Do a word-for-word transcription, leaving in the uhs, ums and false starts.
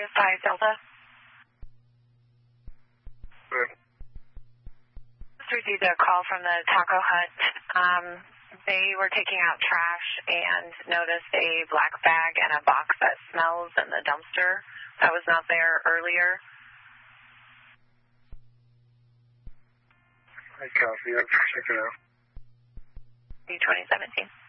five Delta. Good. Just received a call from the Taco Hut. Um, they were taking out trash and noticed a black bag and a box that smells in the dumpster that was not there earlier. I copy it. Check it out. twenty seventeen.